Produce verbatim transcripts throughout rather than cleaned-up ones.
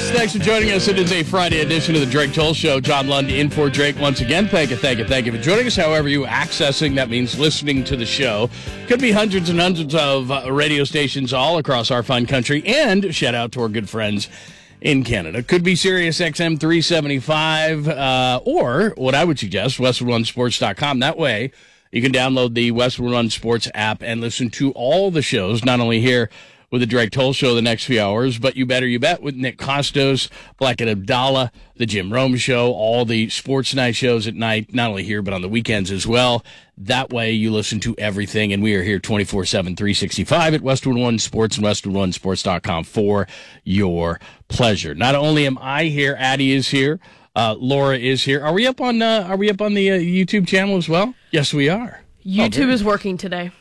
folks. Thanks for joining us. It is a Friday edition of the Drake Toll Show. John Lund in for Drake once again. Thank you, thank you, thank you for joining us. However you accessing, that means listening to the show. Could be hundreds and hundreds of uh, radio stations all across our fine country. And shout out to our good friends in Canada. Could be Sirius X M three seventy-five, uh, or what I would suggest, westwood one sports dot com. That way, you can download the Westwood One Sports app and listen to all the shows, not only here with the Drake Toll Show the next few hours, but you better you bet with Nick Costos, Black and Abdallah, the Jim Rome Show, all the sports night shows at night, not only here, but on the weekends as well. That way you listen to everything, and we are here twenty-four seven, three sixty-five at Westwood One Sports and westwood one sports dot com for your pleasure. Not only am I here, Addie is here, uh, Laura is here. Are we up on uh, Are we up on the uh, YouTube channel as well? Yes, we are. YouTube oh, is working today.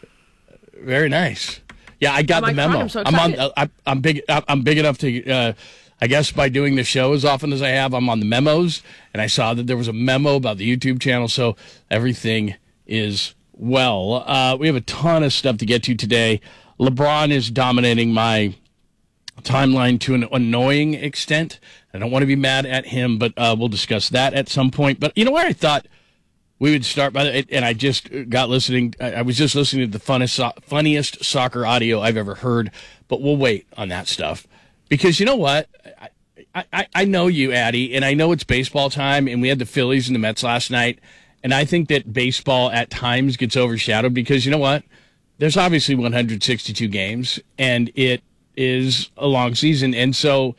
Very nice. Yeah, I got oh the memo. God, I'm, so I'm on. Uh, I, I'm big. I'm big enough to. Uh, I guess by doing the show as often as I have, I'm on the memos, and I saw that there was a memo about the YouTube channel, so everything is well. Uh, we have a ton of stuff to get to today. LeBron is dominating my timeline to an annoying extent. I don't want to be mad at him, but uh, we'll discuss that at some point. But you know where I thought we would start by the, and I just got listening. I was just listening to the funnest, funniest soccer audio I've ever heard. But we'll wait on that stuff because you know what? I, I, I know you, Addie, and I know it's baseball time, and we had the Phillies and the Mets last night. And I think that baseball at times gets overshadowed because you know what? There's obviously one hundred sixty-two games, and it is a long season. And so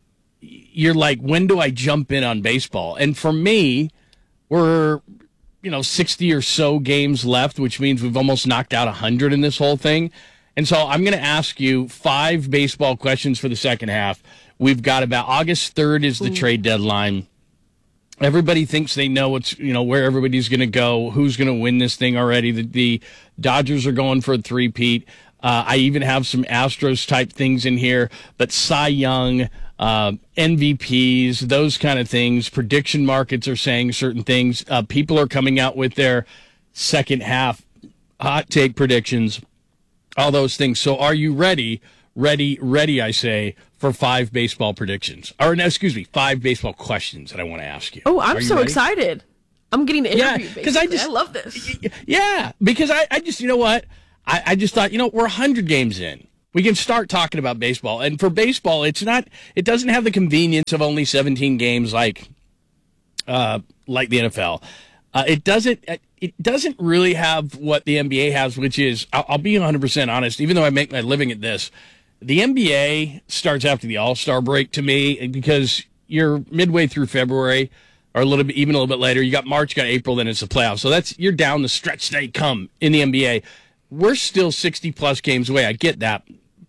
you're like, when do I jump in on baseball? And for me, we're you know, sixty or so games left, which means we've almost knocked out one hundred in this whole thing. And so I'm going to ask you five baseball questions for the second half. We've got about August third is the Ooh. trade deadline. Everybody thinks they know what's, you know, where everybody's going to go, who's going to win this thing already. The, the Dodgers are going for a three-peat. Uh, I even have some Astros-type things in here, but Cy Young, uh, M V Ps, those kind of things. Prediction markets are saying certain things. Uh, people are coming out with their second half hot take predictions, all those things. So are you ready, ready, ready, I say, for five baseball predictions? Or, no, excuse me, five baseball questions that I want to ask you. Oh, I'm so ready? excited. I'm getting to interview, yeah, because I just I love this. Yeah, because I, I just, you know what? I, I just thought, you know, we're one hundred games in. We can start talking about baseball. And for baseball, it's not, it doesn't have the convenience of only seventeen games like, uh, like the N F L. Uh, it doesn't, it doesn't really have what the N B A has, which is, I'll, I'll be one hundred percent honest, even though I make my living at this, the N B A starts after the All-Star break to me because you're midway through February or a little bit, even a little bit later. You got March, you got April, then it's the playoffs. So that's, you're down the stretch they come in the N B A. We're still sixty plus games away. I get that.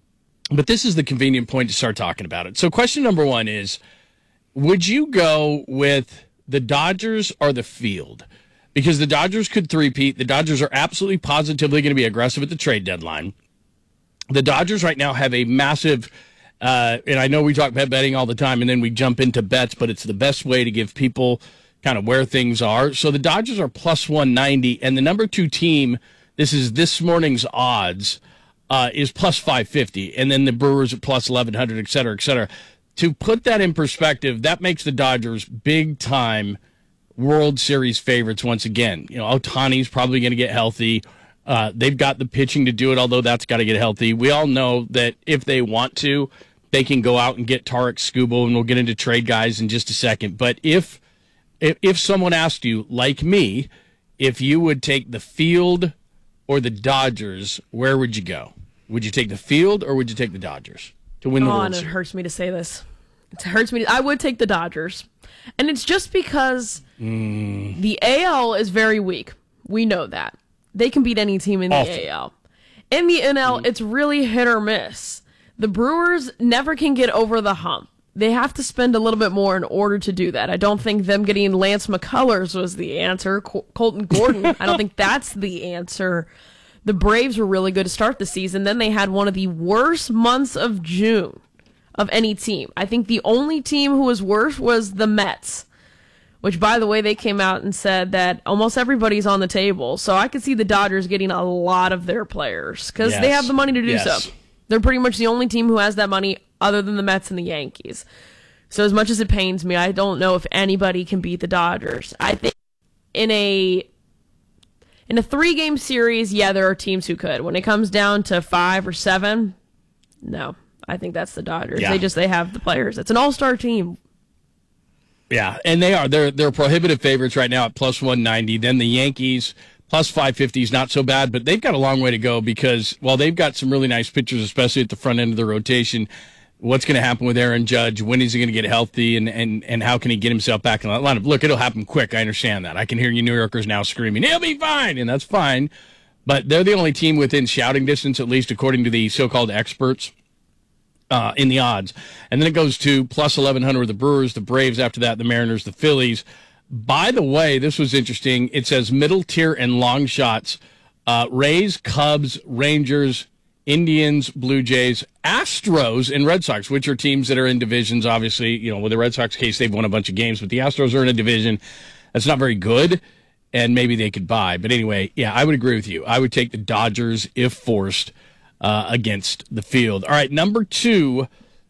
But this is the convenient point to start talking about it. So question number one is, would you go with the Dodgers or the field? Because the Dodgers could three-peat. The Dodgers are absolutely positively going to be aggressive at the trade deadline. The Dodgers right now have a massive, uh, and I know we talk about betting all the time, and then we jump into bets, but it's the best way to give people kind of where things are. So the Dodgers are plus one ninety, and the number two team, this is this morning's odds, uh, is plus five fifty, and then the Brewers are plus eleven hundred, et cetera, et cetera. To put that in perspective, that makes the Dodgers big-time World Series favorites once again. You know, Ohtani's probably going to get healthy. Uh, they've got the pitching to do it, although that's got to get healthy. We all know that if they want to, they can go out and get Tarek Skubal, and we'll get into trade guys in just a second. But if if, if someone asked you, like me, if you would take the field or the Dodgers, where would you go? Would you take the field or would you take the Dodgers to win the oh, World and Series? It hurts me to say this. It hurts me. To, I would take the Dodgers. And it's just because mm. the A L is very weak. We know that. They can beat any team in the Awful. A L. In the N L, mm. it's really hit or miss. The Brewers never can get over the hump. They have to spend a little bit more in order to do that. I don't think them getting Lance McCullers was the answer. Col- Colton Gordon, I don't think that's the answer. The Braves were really good to start the season. Then they had one of the worst months of June of any team. I think the only team who was worse was the Mets, which, by the way, they came out and said that almost everybody's on the table. So I could see the Dodgers getting a lot of their players because yes. they have the money to do yes. so. They're pretty much the only team who has that money other than the Mets and the Yankees. So as much as it pains me, I don't know if anybody can beat the Dodgers. I think in a in a three-game series, yeah, there are teams who could. When it comes down to five or seven, no. I think that's the Dodgers. Yeah. They just they have the players. It's an all-star team. Yeah, and they are. They're they're prohibitive favorites right now at plus one ninety. Then the Yankees plus five fifty is not so bad, but they've got a long way to go because while they've got some really nice pitchers, especially at the front end of the rotation, what's going to happen with Aaron Judge? When is he going to get healthy, and, and, and how can he get himself back in the lineup? Look, it'll happen quick. I understand that. I can hear you New Yorkers now screaming, he'll be fine, and that's fine. But they're the only team within shouting distance, at least according to the so-called experts. Uh, in the odds. And then it goes to plus eleven hundred with the Brewers, the Braves after that, the Mariners, the Phillies. By the way, this was interesting. It says middle tier and long shots. Uh, Rays, Cubs, Rangers, Indians, Blue Jays, Astros, and Red Sox, which are teams that are in divisions, obviously. You know, with the Red Sox case, they've won a bunch of games, but the Astros are in a division that's not very good, and maybe they could buy. But anyway, yeah, I would agree with you. I would take the Dodgers if forced. Uh, against the field. All right, number two,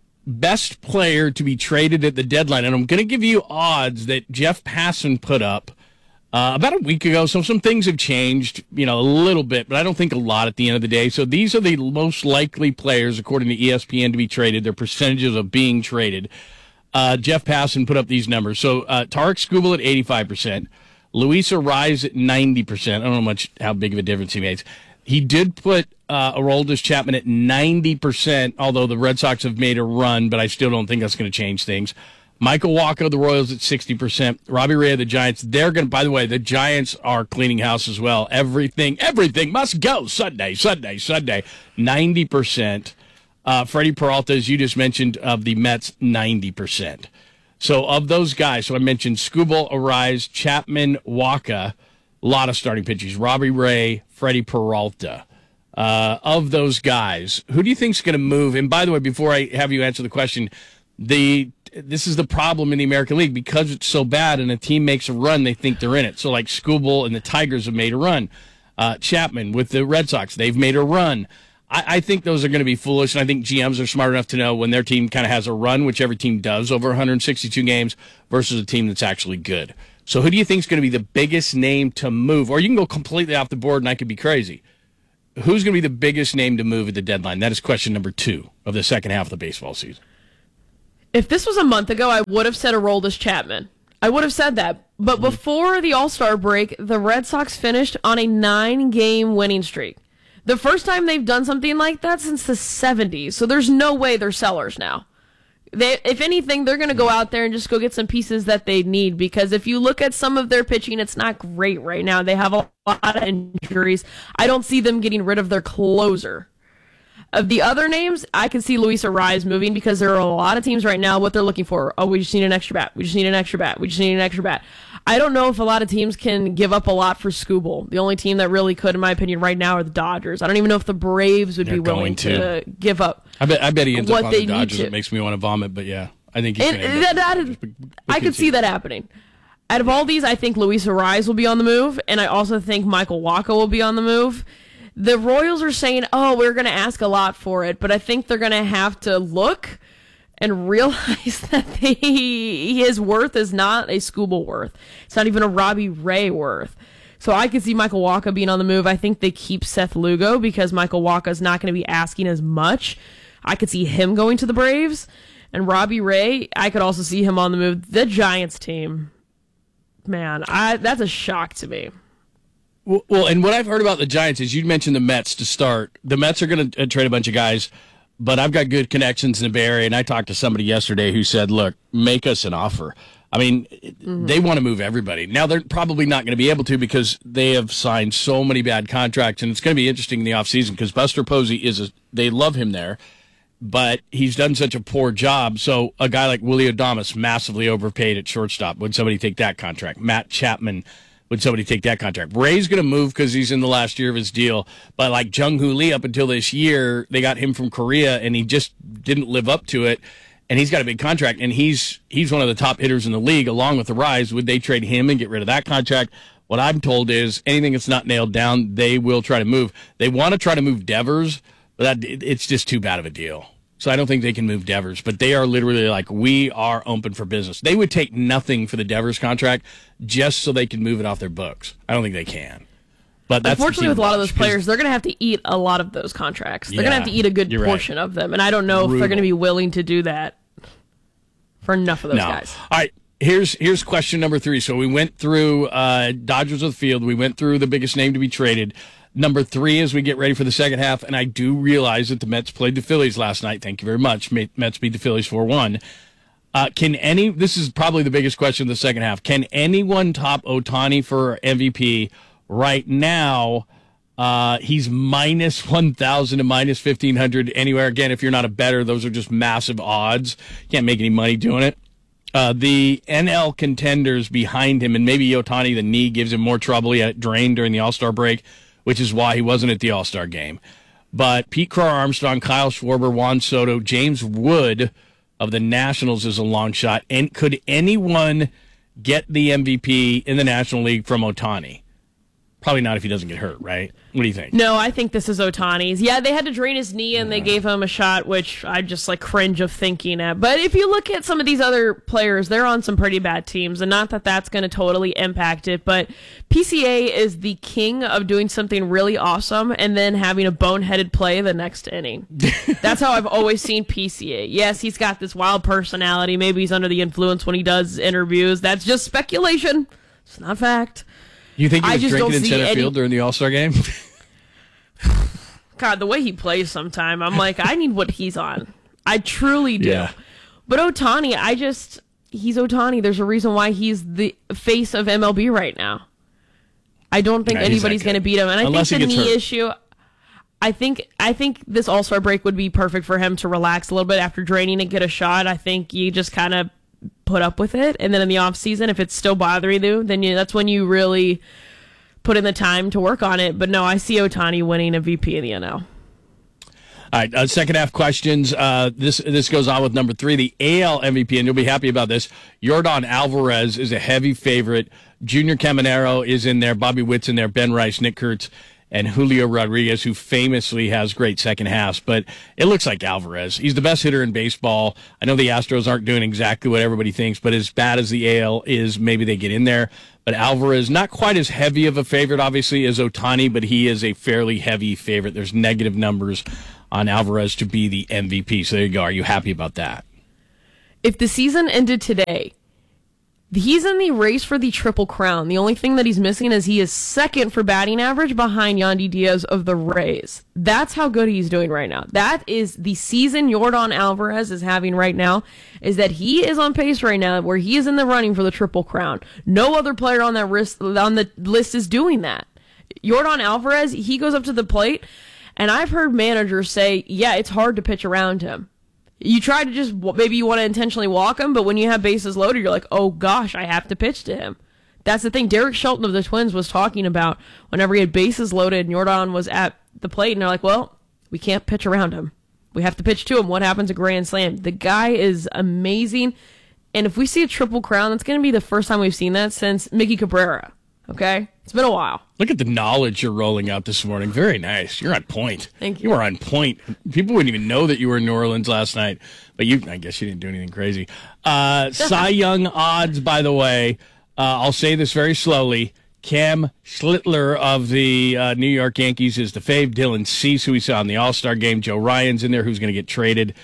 best player to be traded at the deadline. And I'm going to give you odds that Jeff Passan put up uh, about a week ago. So some things have changed, you know, a little bit, but I don't think a lot at the end of the day. So these are the most likely players, according to E S P N, to be traded, their percentages of being traded. Uh, Jeff Passan put up these numbers. So uh, Tarek Skubal at eighty-five percent, Luis Arraez at ninety percent. I don't know much how big of a difference he makes. He did put uh, Aroldis Chapman at ninety percent, although the Red Sox have made a run, but I still don't think that's going to change things. Michael Wacha, the Royals, at sixty percent. Robbie Ray of the Giants. They're going to, by the way, the Giants are cleaning house as well. Everything, everything must go. Sunday, Sunday, Sunday. ninety percent. Uh, Freddie Peralta, as you just mentioned, of the Mets, ninety percent. So of those guys, so I mentioned Skubal, Arraez, Chapman, Wacha. A lot of starting pitchers. Robbie Ray, Freddie Peralta. Uh, of those guys, who do you think is going to move? And by the way, before I have you answer the question, the this is the problem in the American League. Because it's so bad and a team makes a run, they think they're in it. So like Skubal and the Tigers have made a run. Uh, Chapman with the Red Sox, they've made a run. I, I think those are going to be foolish, and I think G Ms are smart enough to know when their team kind of has a run, whichever team does, over one hundred sixty-two games, versus a team that's actually good. So who do you think is going to be the biggest name to move? Or you can go completely off the board and I could be crazy. Who's going to be the biggest name to move at the deadline? That is question number two of the second half of the baseball season. If this was a month ago, I would have said Aroldis Chapman. I would have said that. But mm-hmm. before the All-Star break, the Red Sox finished on a nine-game winning streak. The first time they've done something like that since the seventies. So there's no way they're sellers now. They, if anything, they're going to go out there and just go get some pieces that they need, because if you look at some of their pitching, it's not great right now. They have a lot of injuries. I don't see them getting rid of their closer. Of the other names, I can see Luis Arraez moving, because there are a lot of teams right now what they're looking for. Oh, we just need an extra bat. We just need an extra bat. We just need an extra bat. I don't know if a lot of teams can give up a lot for Skubal. The only team that really could, in my opinion, right now are the Dodgers. I don't even know if the Braves would They're be willing to. to give up. I bet. I bet he ends what up on they the Dodgers. Need to. It makes me want to vomit, but yeah, I think he's and going to. That, that, but, but I could see that happening. Out of all these, I think Luis Arraez will be on the move, and I also think Michael Wacha will be on the move. The Royals are saying, "Oh, we're going to ask a lot for it," but I think they're going to have to look and realize that they, his worth is not a Skubal worth. It's not even a Robbie Ray worth. So I could see Michael Wacha being on the move. I think they keep Seth Lugo because Michael Wacha is not going to be asking as much. I could see him going to the Braves. And Robbie Ray, I could also see him on the move. The Giants team, man, I that's a shock to me. Well, and what I've heard about the Giants is you mentioned the Mets to start. The Mets are going to uh, trade a bunch of guys, but I've got good connections in the Bay Area, and I talked to somebody yesterday who said, look, make us an offer. I mean, mm-hmm. they want to move everybody. Now, they're probably not going to be able to because they have signed so many bad contracts, and it's going to be interesting in the offseason because Buster Posey is a, they love him there, but he's done such a poor job. So a guy like Willie Adames, massively overpaid at shortstop. Would somebody take that contract? Matt Chapman, would somebody take that contract? Ray's going to move because he's in the last year of his deal. But like Jung-Hoo Lee, up until this year, they got him from Korea, and he just didn't live up to it. And he's got a big contract, and he's he's one of the top hitters in the league, along with Arraez. Would they trade him and get rid of that contract? What I'm told is anything that's not nailed down, they will try to move. They want to try to move Devers, but that, it's just too bad of a deal. So I don't think they can move Devers, but they are literally like, we are open for business. They would take nothing for the Devers contract just so they can move it off their books. I don't think they can. But that's unfortunately, with a lot of those players, they're going to have to eat a lot of those contracts. They're yeah, going to have to eat a good portion right. of them, and I don't know Brutal. if they're going to be willing to do that for enough of those no. guys. All right, here's here's question number three. So we went through uh, Dodgers of the field. We went through the biggest name to be traded. Number three, as we get ready for the second half, and I do realize that the Mets played the Phillies last night. Thank you very much. Mets beat the Phillies four one. Uh, can any, this is probably the biggest question of the second half, can anyone top Ohtani for M V P right now? Uh, he's minus one thousand to minus fifteen hundred anywhere. Again, if you're not a bettor, those are just massive odds. Can't make any money doing it. Uh, the N L contenders behind him, and maybe Ohtani, the knee gives him more trouble. He had it drained during the All-Star break, which is why he wasn't at the All-Star game. But Pete Crow-Armstrong, Kyle Schwarber, Juan Soto, James Wood of the Nationals is a long shot. And could anyone get the M V P in the National League from Ohtani? Probably not if he doesn't get hurt, right? What do you think? No, I think this is Ohtani's. Yeah, they had to drain his knee and yeah. they gave him a shot, which I just like cringe of thinking at. But if you look at some of these other players, they're on some pretty bad teams, and not that that's going to totally impact it, but P C A is the king of doing something really awesome and then having a boneheaded play the next inning. That's how I've always seen P C A. Yes, he's got this wild personality. Maybe he's under the influence when he does interviews. That's just speculation. It's not fact. You think he was drinking in center any... field during the All-Star game? God, the way he plays sometime, I'm like, I need what he's on. I truly do. Yeah. But Ohtani, I just, he's Ohtani. There's a reason why he's the face of M L B right now. I don't think yeah, anybody's going to beat him. And I Unless think the knee hurt. issue, I think I think this All-Star break would be perfect for him to relax a little bit after draining and get a shot. I think you just kind of put up with it, and then in the off season, if it's still bothering you, then you, that's when you really put in the time to work on it. But no, I see Ohtani winning a M V P in the N L. All right, uh, second half questions. Uh, this this goes on with number three, the A L M V P, and you'll be happy about this. Yordan Alvarez is a heavy favorite. Junior Caminero is in there. Bobby Witt's in there. Ben Rice, Nick Kurtz, and Julio Rodriguez, who famously has great second halves. But it looks like Alvarez. He's the best hitter in baseball. I know the Astros aren't doing exactly what everybody thinks, but as bad as the A L is, maybe they get in there. But Alvarez, not quite as heavy of a favorite, obviously, as Ohtani, but he is a fairly heavy favorite. There's negative numbers on Alvarez to be the M V P. So there you go. Are you happy about that? If the season ended today, he's in the race for the Triple Crown. The only thing that he's missing is he is second for batting average behind Yandy Diaz of the Rays. That's how good he's doing right now. That is the season Yordan Alvarez is having right now, is that he is on pace right now where he is in the running for the Triple Crown. No other player on that list, on the list is doing that. Yordan Alvarez, he goes up to the plate, and I've heard managers say, yeah, it's hard to pitch around him. You try to just, maybe you want to intentionally walk him, but when you have bases loaded, you're like, oh gosh, I have to pitch to him. That's the thing. Derek Shelton of the Twins was talking about whenever he had bases loaded and Yordan was at the plate, and they're like, well, we can't pitch around him. We have to pitch to him. What happens at Grand Slam? The guy is amazing. And if we see a Triple Crown, that's going to be the first time we've seen that since Mickey Cabrera. Okay? It's been a while. Look at the knowledge you're rolling out this morning. Very nice. You're on point. Thank you. You are on point. People wouldn't even know that you were in New Orleans last night, but you, I guess you didn't do anything crazy. Uh, Cy Young odds, by the way, uh, I'll say this very slowly. Cam Schlittler of the uh, New York Yankees is the fave. Dylan Cease, who we saw in the All-Star game. Joe Ryan's in there, who's going to get traded.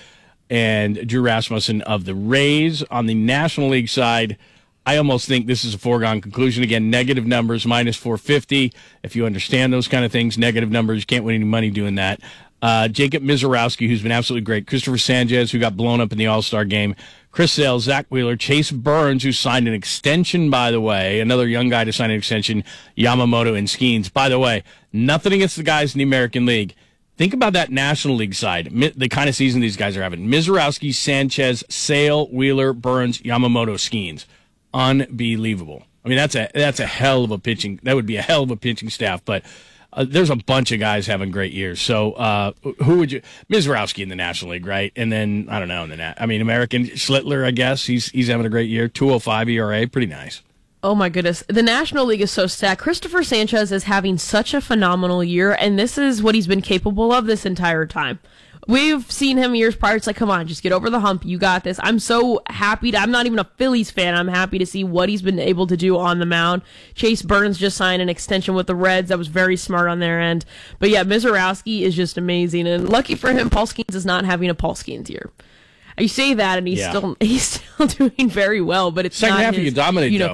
And Drew Rasmussen of the Rays. On the National League side, I almost think this is a foregone conclusion. Again, negative numbers, minus four fifty. If you understand those kind of things, negative numbers, you can't win any money doing that. Uh, Jacob Mizorowski, who's been absolutely great. Christopher Sanchez, who got blown up in the All-Star game. Chris Sale, Zach Wheeler, Chase Burns, who signed an extension, by the way. Another young guy to sign an extension, Yamamoto and Skeens. By the way, nothing against the guys in the American League. Think about that National League side, the kind of season these guys are having. Mizorowski, Sanchez, Sale, Wheeler, Burns, Yamamoto, Skeens. Unbelievable. I mean, that's a that's a hell of a pitching. That would be a hell of a pitching staff. But uh, there's a bunch of guys having great years. So uh, who would you? Mizorowski in the National League, right? And then I don't know in the Nat. I mean, American Schlittler, I guess he's he's having a great year. two oh five E R A, pretty nice. Oh my goodness, the National League is so stacked. Christopher Sanchez is having such a phenomenal year, and this is what he's been capable of this entire time. We've seen him years prior. It's like, come on, just get over the hump. You got this. I'm so happy to, I'm not even a Phillies fan. I'm happy to see what he's been able to do on the mound. Chase Burns just signed an extension with the Reds. That was very smart on their end. But yeah, Mizorowski is just amazing. And lucky for him, Paul Skeens is not having a Paul Skeens year. You say that, and he's yeah. still he's still doing very well, but it's second not half his, you dominate, you know, though.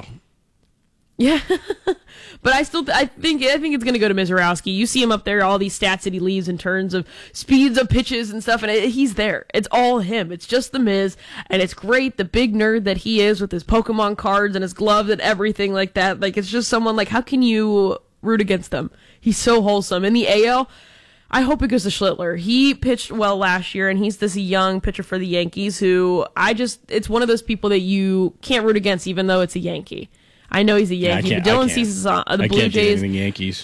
Yeah, but I still I think I think it's going to go to Mizorowski. You see him up there, all these stats that he leaves in terms of speeds of pitches and stuff, and it, he's there. It's all him. It's just the Miz, and it's great. The big nerd that he is with his Pokemon cards and his gloves and everything like that. Like, it's just someone like, how can you root against them? He's so wholesome. In the A L, I hope it goes to Schlittler. He pitched well last year, and he's this young pitcher for the Yankees who I just, it's one of those people that you can't root against even though it's a Yankee. I know he's a Yankee, yeah, but Dylan Cease is on uh, the I Blue can't Jays. Do anything Yankees.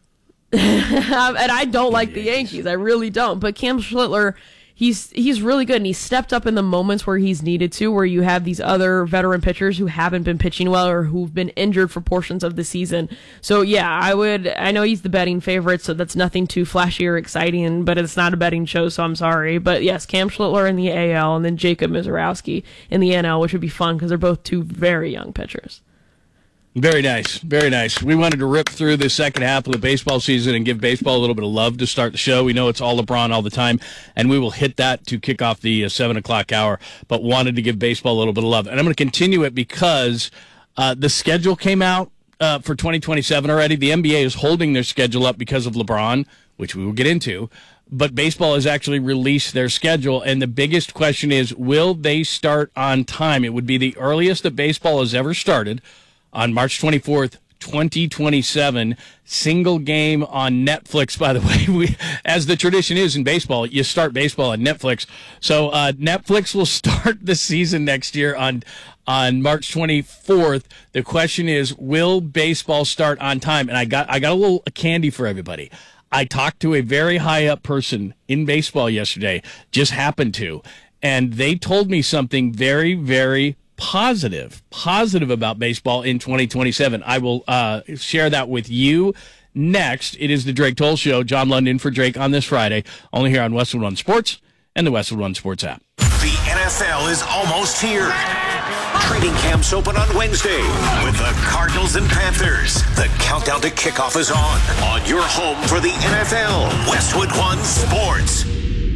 And I don't like the Yankees. Yankees. I really don't. But Cam Schlittler, he's he's really good, and he's stepped up in the moments where he's needed to, where you have these other veteran pitchers who haven't been pitching well or who've been injured for portions of the season. So, yeah, I would. I know he's the betting favorite, so that's nothing too flashy or exciting, but it's not a betting show, so I'm sorry. But, yes, Cam Schlittler in the A L and then Jacob Mizorowski in the N L, which would be fun because they're both two very young pitchers. Very nice. Very nice. We wanted to rip through the second half of the baseball season and give baseball a little bit of love to start the show. We know it's all LeBron all the time, and we will hit that to kick off the uh, seven o'clock hour, but wanted to give baseball a little bit of love. And I'm going to continue it because uh, the schedule came out uh, for twenty twenty-seven already. The N B A is holding their schedule up because of LeBron, which we will get into. But baseball has actually released their schedule, and the biggest question is, will they start on time? It would be the earliest that baseball has ever started, on March twenty-fourth, twenty twenty-seven, single game on Netflix, by the way. We, as the tradition is in baseball, you start baseball on Netflix. So uh, Netflix will start the season next year on on March twenty-fourth. The question is, will baseball start on time? And I got I got a little candy for everybody. I talked to a very high-up person in baseball yesterday, just happened to, and they told me something very, very positive, positive about baseball in twenty twenty-seven. I will uh, share that with you next. It is the Drake Toll Show. John London for Drake on this Friday, only here on Westwood One Sports and the Westwood One Sports app. The N F L is almost here. Training camps open on Wednesday with the Cardinals and Panthers. The countdown to kickoff is on. On your home for the N F L, Westwood One Sports.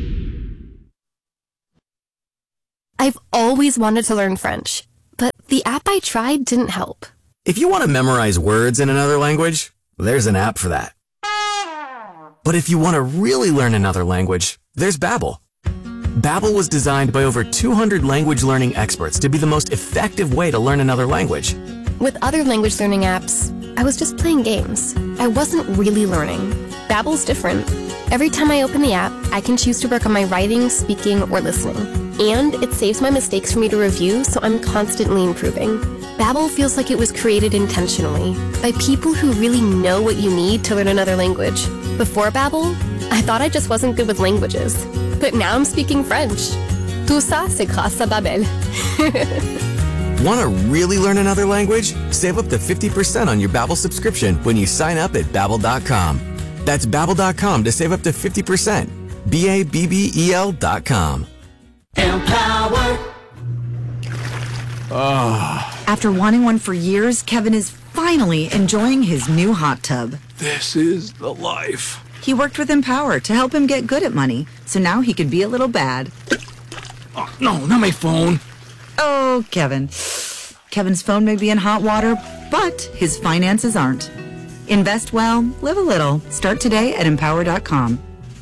I've always wanted to learn French, but the app I tried didn't help. If you want to memorize words in another language, there's an app for that. But if you want to really learn another language, there's Babbel. Babbel was designed by over two hundred language learning experts to be the most effective way to learn another language. With other language learning apps, I was just playing games. I wasn't really learning. Babbel's different. Every time I open the app, I can choose to work on my writing, speaking, or listening. And it saves my mistakes for me to review, so I'm constantly improving. Babbel feels like it was created intentionally by people who really know what you need to learn another language. Before Babbel, I thought I just wasn't good with languages. But now I'm speaking French. Tout ça, c'est grâce à Babbel. Want to really learn another language? Save up to fifty percent on your Babbel subscription when you sign up at Babbel dot com. That's Babbel dot com to save up to fifty percent. B A B B E L dot com. Empower. Oh. After wanting one for years, Kevin is finally enjoying his new hot tub. This is the life. He worked with Empower to help him get good at money, so now he could be a little bad. Oh, no, not my phone. Oh, Kevin. Kevin's phone may be in hot water, but his finances aren't. Invest well, live a little. Start today at Empower dot com.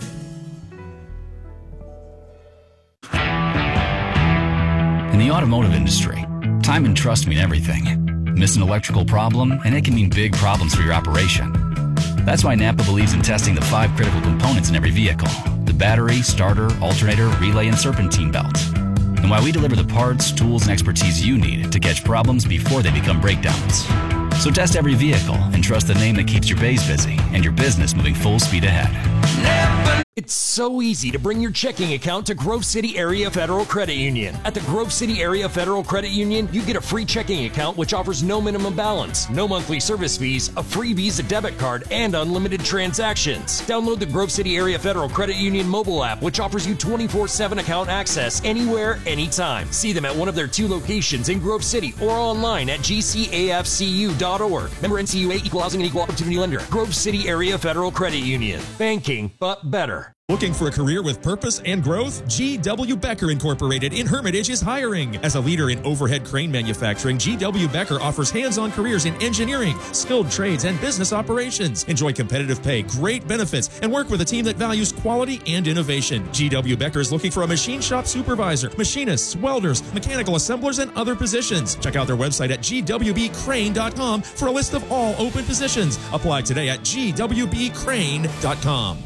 In the automotive industry, time and trust mean everything. Miss an electrical problem, and it can mean big problems for your operation. That's why Napa believes in testing the five critical components in every vehicle: the battery, starter, alternator, relay, and serpentine belt. And why we deliver the parts, tools, and expertise you need to catch problems before they become breakdowns. So test every vehicle and trust the name that keeps your bays busy and your business moving full speed ahead. It's so easy to bring your checking account to Grove City Area Federal Credit Union. At the Grove City Area Federal Credit Union, you get a free checking account which offers no minimum balance, no monthly service fees, a free Visa debit card, and unlimited transactions. Download the Grove City Area Federal Credit Union mobile app, which offers you twenty-four seven account access anywhere, anytime. See them at one of their two locations in Grove City or online at g c a f c u dot org. Member N C U A, Equal Housing and Equal Opportunity Lender. Grove City Area Federal Credit Union. Banking, but better. Looking for a career with purpose and growth? G W. Becker Incorporated in Hermitage is hiring. As a leader in overhead crane manufacturing, G W. Becker offers hands-on careers in engineering, skilled trades, and business operations. Enjoy competitive pay, great benefits, and work with a team that values quality and innovation. G W. Becker is looking for a machine shop supervisor, machinists, welders, mechanical assemblers, and other positions. Check out their website at g w b crane dot com for a list of all open positions. Apply today at g w b crane dot com.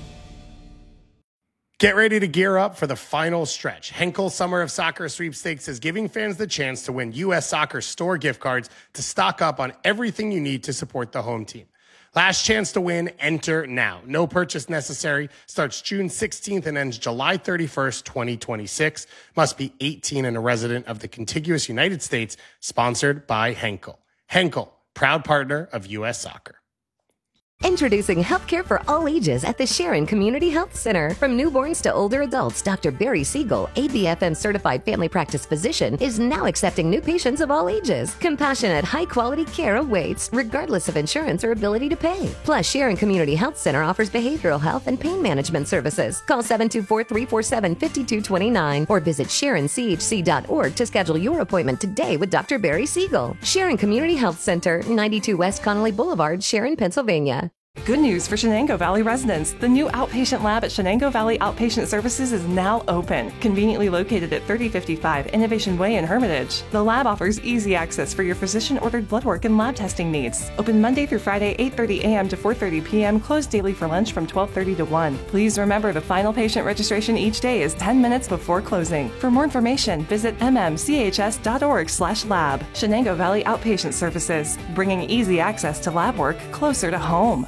Get ready to gear up for the final stretch. Henkel Summer of Soccer Sweepstakes is giving fans the chance to win U S Soccer store gift cards to stock up on everything you need to support the home team. Last chance to win, enter now. No purchase necessary. Starts June sixteenth and ends July thirty-first, twenty twenty-six. Must be eighteen and a resident of the contiguous United States. Sponsored by Henkel. Henkel, proud partner of U S Soccer. Introducing healthcare for all ages at the Sharon Community Health Center. From newborns to older adults, Doctor Barry Siegel, A B F M certified family practice physician, is now accepting new patients of all ages. Compassionate, high-quality care awaits, regardless of insurance or ability to pay. Plus, Sharon Community Health Center offers behavioral health and pain management services. Call seven two four, three four seven, five two two nine or visit sharon c h c dot org to schedule your appointment today with Doctor Barry Siegel. Sharon Community Health Center, ninety-two West Connolly Boulevard, Sharon, Pennsylvania. Good news for Shenango Valley residents. The new outpatient lab at Shenango Valley Outpatient Services is now open, conveniently located at thirty fifty-five Innovation Way in Hermitage. The lab offers easy access for your physician-ordered blood work and lab testing needs. Open Monday through Friday, eight thirty a m to four thirty p m, closed daily for lunch from twelve thirty to one. Please remember the final patient registration each day is ten minutes before closing. For more information, visit m m c h s dot org slash lab. Shenango Valley Outpatient Services, bringing easy access to lab work closer to home.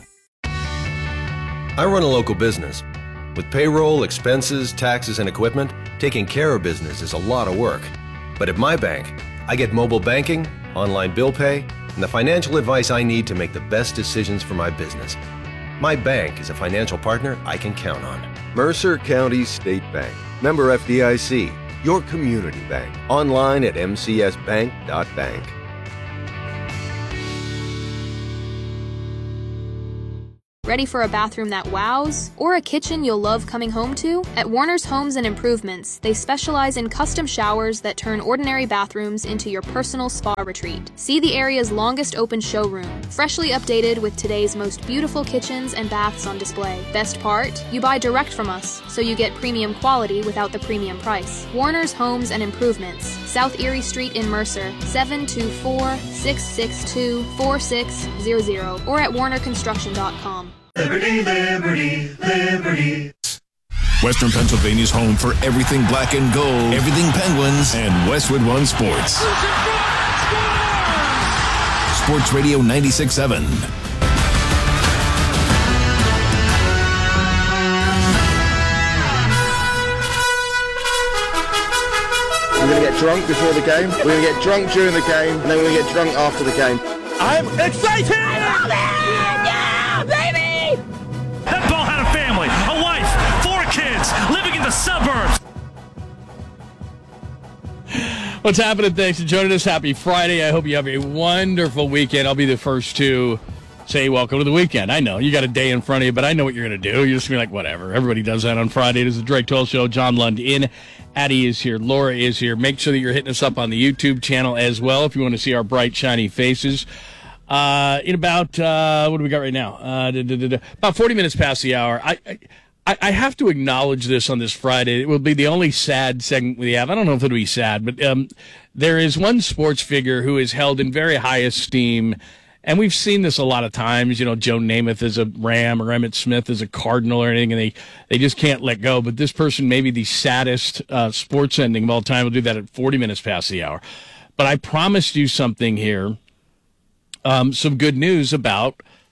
I run a local business. With payroll, expenses, taxes, and equipment, taking care of business is a lot of work. But at my bank, I get mobile banking, online bill pay, and the financial advice I need to make the best decisions for my business. My bank is a financial partner I can count on. Mercer County State Bank. Member F D I C. Your community bank. Online at m c s bank dot bank. Ready for a bathroom that wows? Or a kitchen you'll love coming home to? At Warner's Homes and Improvements, they specialize in custom showers that turn ordinary bathrooms into your personal spa retreat. See the area's longest open showroom, freshly updated with today's most beautiful kitchens and baths on display. Best part? You buy direct from us, so you get premium quality without the premium price. Warner's Homes and Improvements, South Erie Street in Mercer, seven two four, six six two, four six zero zero, or at warner construction dot com. Liberty, liberty, liberty. Western Pennsylvania's home for everything black and gold, everything Penguins, and Westwood One Sports. Sports Radio ninety-six point seven. We're going to get drunk before the game, we're going to get drunk during the game, and then we're going to get drunk after the game. I'm excited! I love it! Yeah, baby! That ball had a family, a wife, four kids, living in the suburbs. What's happening? Thanks for joining us. Happy Friday. I hope you have a wonderful weekend. I'll be the first to say welcome to the weekend. I know you got a day in front of you, but I know what you're going to do. You're just going to be like, whatever. Everybody does that on Friday. It is the Drake Toll Show. John Lund in. Addie is here. Laura is here. Make sure that you're hitting us up on the YouTube channel as well if you want to see our bright, shiny faces. Uh, in about, uh, what do we got right now? Uh, da, da, da, da. About forty minutes past the hour. I, I, I have to acknowledge this on this Friday. It will be the only sad segment we have. I don't know if it'll be sad, but um, there is one sports figure who is held in very high esteem. And we've seen this a lot of times, you know, Joe Namath is a Ram or Emmitt Smith is a Cardinal or anything, and they, they just can't let go. But this person may be the saddest uh, sports ending of all time. We'll do that at forty minutes past the hour. But I promised you something here, um, some good news about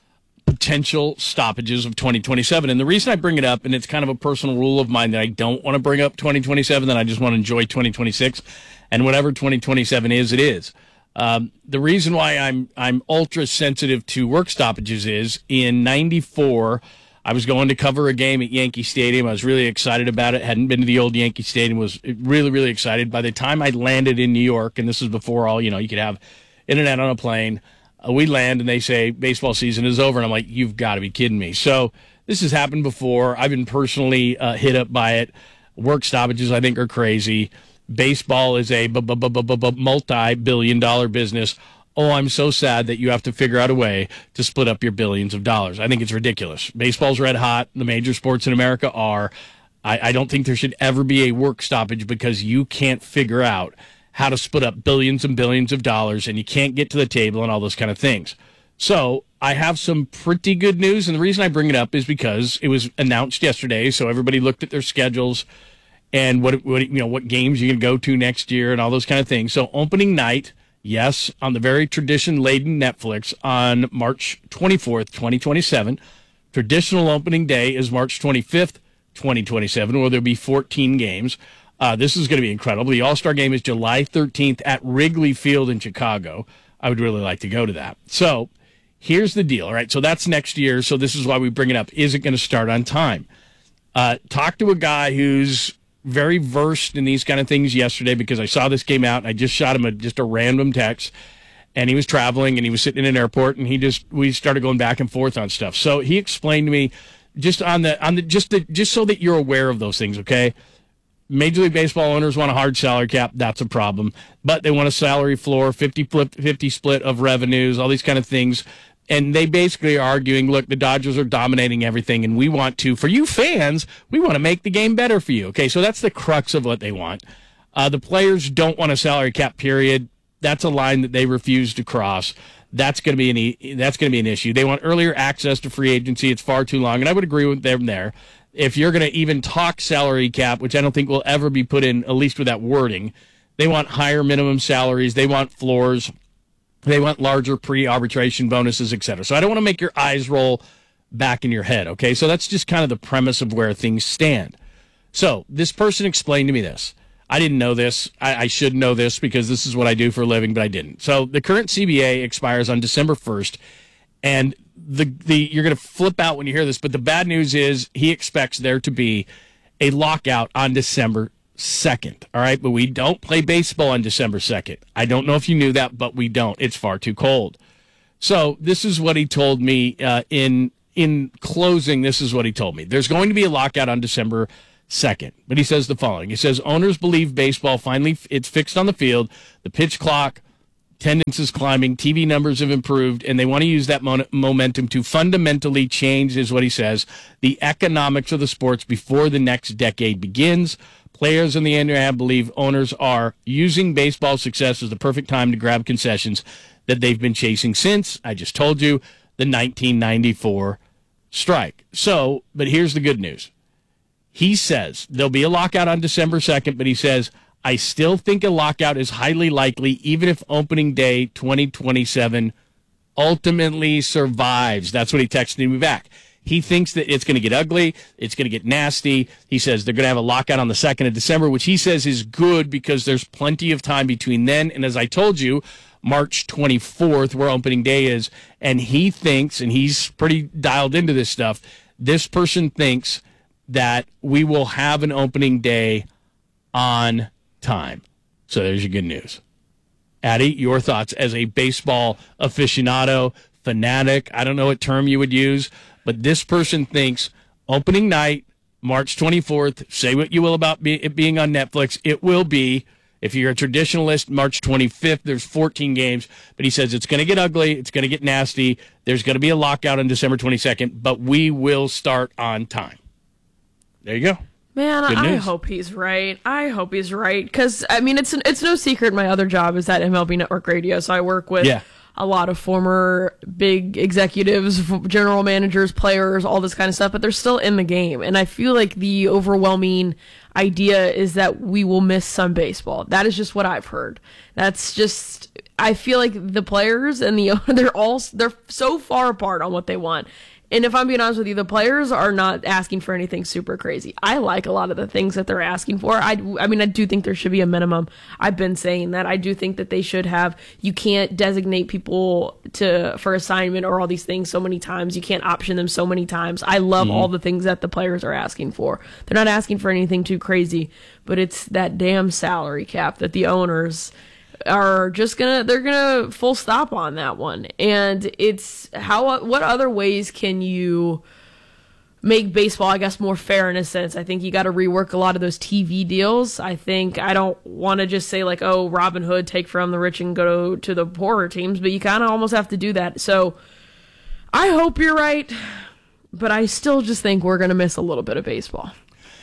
potential stoppages of twenty twenty-seven. And the reason I bring it up, and it's kind of a personal rule of mine that I don't want to bring up twenty twenty-seven, that I just want to enjoy twenty twenty-six, and whatever twenty twenty-seven is, it is. Um, the reason why I'm I'm ultra sensitive to work stoppages is in ninety-four, I was going to cover a game at Yankee Stadium. I was really excited about it. Hadn't been to the old Yankee Stadium. Was really, really excited. By the time I landed in New York, and this was before all, you know, you could have internet on a plane, uh, we land and they say baseball season is over. And I'm like, you've got to be kidding me. So this has happened before. I've been personally uh, hit up by it. Work stoppages, I think, are crazy. Baseball is a multi-billion dollar business. Oh, I'm so sad that you have to figure out a way to split up your billions of dollars. I think it's ridiculous. Baseball's red hot. The major sports in America are. I, I don't think there should ever be a work stoppage because you can't figure out how to split up billions and billions of dollars, and you can't get to the table and all those kind of things. So I have some pretty good news, and the reason I bring it up is because it was announced yesterday, so everybody looked at their schedules and what, what you know what games you can go to next year and all those kind of things. So opening night, yes, on the very tradition-laden Netflix on March twenty-fourth, twenty twenty-seven. Traditional opening day is March twenty-fifth, twenty twenty-seven, where there'll be fourteen games. Uh, this is going to be incredible. The All-Star Game is July thirteenth at Wrigley Field in Chicago. I would really like to go to that. So here's the deal, all right? So that's next year, so this is why we bring it up. Is it going to start on time? Uh, talk to a guy who's very versed in these kind of things yesterday because I saw this came out and I just shot him a, just a random text, and he was traveling and he was sitting in an airport and he just we started going back and forth on stuff. So he explained to me just on the on the just the, just so that you're aware of those things, okay? Major League Baseball owners want a hard salary cap. That's a problem, but they want a salary floor, fifty fifty split of revenues, all these kind of things. And they basically are arguing, look, the Dodgers are dominating everything, and we want to, for you fans, we want to make the game better for you. Okay, so that's the crux of what they want. Uh, the players don't want a salary cap, period. That's a line that they refuse to cross. That's going to be an that's going to be an issue. They want earlier access to free agency. It's far too long, and I would agree with them there. If you're going to even talk salary cap, which I don't think will ever be put in, at least with that wording, they want higher minimum salaries. They want floors. They want larger pre-arbitration bonuses, et cetera. So I don't want to make your eyes roll back in your head, okay? So that's just kind of the premise of where things stand. So this person explained to me this. I didn't know this. I, I should know this because this is what I do for a living, but I didn't. So the current C B A expires on December first, and the the you're going to flip out when you hear this, but the bad news is he expects there to be a lockout on December second, all right? But we don't play baseball on December second. I don't know if you knew that, but we don't. It's far too cold. So this is what he told me uh, in in closing. This is what he told me. There's going to be a lockout on December second, but he says the following. He says, owners believe baseball finally, it's fixed on the field, the pitch clock, attendance is climbing, T V numbers have improved, and they want to use that mo- momentum to fundamentally change, is what he says, the economics of the sports before the next decade begins. Players in the N R A believe owners are using baseball success as the perfect time to grab concessions that they've been chasing since, I just told you, the nineteen ninety-four strike. So, but here's the good news. He says there'll be a lockout on December second, but he says, I still think a lockout is highly likely, even if opening day twenty twenty-seven ultimately survives. That's what he texted me back. He thinks that it's going to get ugly. It's going to get nasty. He says they're going to have a lockout on the second of December, which he says is good because there's plenty of time between then. And as I told you, March twenty-fourth, where opening day is, and he thinks, and he's pretty dialed into this stuff, this person thinks that we will have an opening day on time. So there's your good news. Addie, your thoughts as a baseball aficionado, fanatic, I don't know what term you would use, but this person thinks opening night, March twenty-fourth, say what you will about be, it being on Netflix, it will be, if you're a traditionalist, March twenty-fifth, there's fourteen games, but he says it's going to get ugly, it's going to get nasty, there's going to be a lockout on December twenty-second, but we will start on time. There you go. Man, I hope he's right. I hope he's right. Because, I mean, it's it's no secret my other job is at M L B Network Radio, so I work with yeah. a lot of former big executives, general managers, players, all this kind of stuff, but they're still in the game. And I feel like the overwhelming, idea is that we will miss some baseball. That is just what I've heard. That's just, I feel like the players and the they're all they're so far apart on what they want. And if I'm being honest with you, the players are not asking for anything super crazy. I like a lot of the things that they're asking for. I, I mean, I do think there should be a minimum. I've been saying that. I do think that they should have, you can't designate people to for assignment or all these things so many times. You can't option them so many times. I love mm-hmm. all the things that the players are asking for. They're not asking for anything too crazy, but it's that damn salary cap that the owners are just gonna they're gonna full stop on that one. And it's how what other ways can you make baseball, I guess, more fair in a sense? I think you got to rework a lot of those T V deals. I think I don't want to just say like, oh, Robin Hood, take from the rich and go to the poorer teams, but you kind of almost have to do that. So I hope you're right, but I still just think we're gonna miss a little bit of baseball.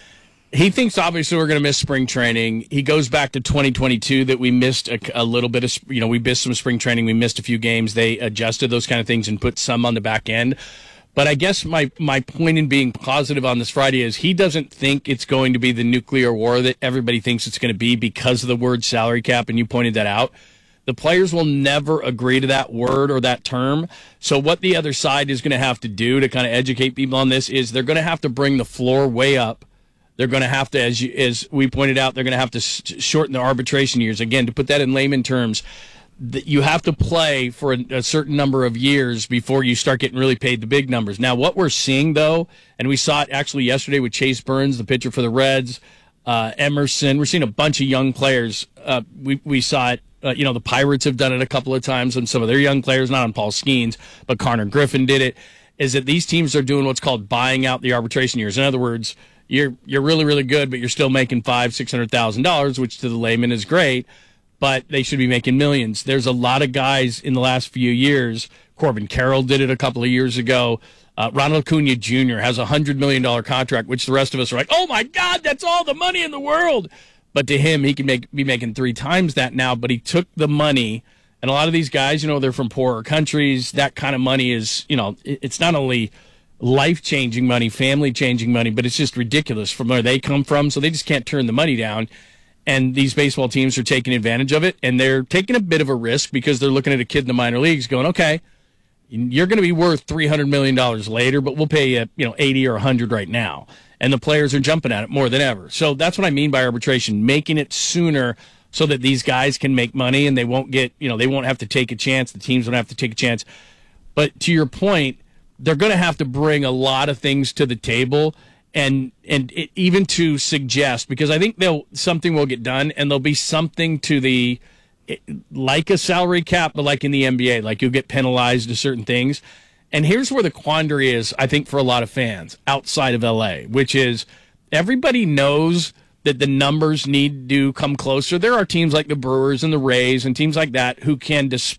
He thinks obviously we're going to miss spring training. He goes back to twenty twenty-two that we missed a, a little bit of, you know, we missed some spring training. We missed a few games. They adjusted those kind of things and put some on the back end. But I guess my, my point in being positive on this Friday is he doesn't think it's going to be the nuclear war that everybody thinks it's going to be because of the word salary cap, and you pointed that out. The players will never agree to that word or that term. So what the other side is going to have to do to kind of educate people on this is they're going to have to bring the floor way up. They're going to have to, as you, as we pointed out, they're going to have to shorten the arbitration years. Again, to put that in layman terms, that you have to play for a, a certain number of years before you start getting really paid the big numbers. Now, what we're seeing, though, and we saw it actually yesterday with Chase Burns, the pitcher for the Reds, uh, Emerson. We're seeing a bunch of young players. Uh, we, we saw it. Uh, you know, the Pirates have done it a couple of times on some of their young players, not on Paul Skeens, but Connor Griffin did it, is that these teams are doing what's called buying out the arbitration years. In other words, You're you're really, really good, but you're still making five, six hundred thousand dollars, which to the layman is great, but they should be making millions. There's a lot of guys in the last few years. Corbin Carroll did it a couple of years ago. Uh, Ronald Acuna Junior has a hundred million dollar contract, which the rest of us are like, oh my God, that's all the money in the world. But to him, he can make be making three times that now. But he took the money, and a lot of these guys, you know, they're from poorer countries. That kind of money is, you know, it's not only life-changing money, family-changing money, but it's just ridiculous from where they come from, so they just can't turn the money down. And these baseball teams are taking advantage of it, and they're taking a bit of a risk because they're looking at a kid in the minor leagues going, okay, you're going to be worth three hundred million dollars later, but we'll pay you, you know, eighty or one hundred right now. And the players are jumping at it more than ever. So that's what I mean by arbitration, making it sooner so that these guys can make money and they won't get, you know, they won't have to take a chance. The teams don't have to take a chance. But to your point, they're going to have to bring a lot of things to the table, and and it, even to suggest, because I think they'll something will get done, and there'll be something to the, like a salary cap, but like in the N B A, like you'll get penalized to certain things. And here's where the quandary is, I think, for a lot of fans outside of L A, which is everybody knows that the numbers need to come closer. There are teams like the Brewers and the Rays and teams like that who can, dis-